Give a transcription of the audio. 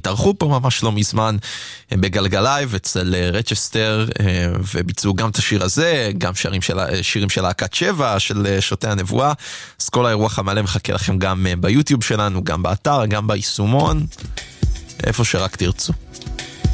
התארחו פה ממש לא מזמן בגלגלייב אצל רצ'סטר, וביצעו גם את השיר הזה, גם שירים של להקת 7, של שוטי הנבואה. אז כל האירוח המלא מחכה לכם גם ביוטיוב שלנו, גם באתר, גם ביישומון, איפה שרק תרצו.